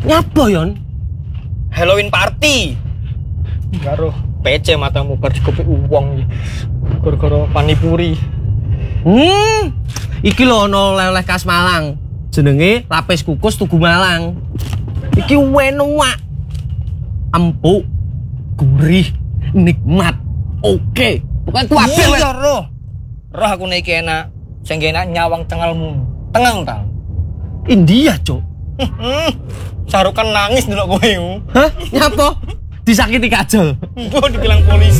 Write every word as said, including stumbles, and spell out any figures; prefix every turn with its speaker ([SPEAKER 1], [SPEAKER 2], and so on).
[SPEAKER 1] Nyapa yon?
[SPEAKER 2] Halloween party. Karo P C matamu bar dikopi uang gara-gara panipuri.
[SPEAKER 1] Hmm. Iki lho ono oleh-oleh khas Malang. Jenenge lapis kukus Tugu Malang. Iki enak. Empuk, gurih, nikmat. Oke. Pokoknya kuwabe wae.
[SPEAKER 2] Iya roh. Roh aku nek iki enak. Sing enak nyawang cengelmu. Tengang ta.
[SPEAKER 1] India, Cuk.
[SPEAKER 2] Heeh. Sarukan nangis ndelok kowe.
[SPEAKER 1] Hah? Nyapa? Disakiti kajol.
[SPEAKER 2] Mbok dibilang polisi.